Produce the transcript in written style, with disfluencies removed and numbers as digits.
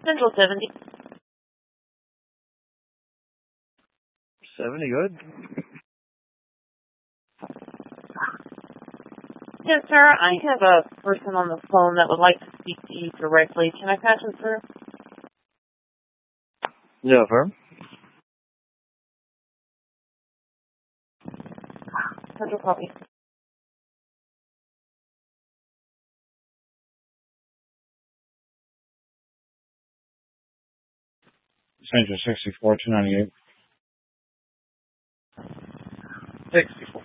Central 70. 70, good. Yes, sir. I have a person on the phone that would like to speak to you directly. Can I patch him through? Yeah, firm. Central copy. Central 64, 298. 64.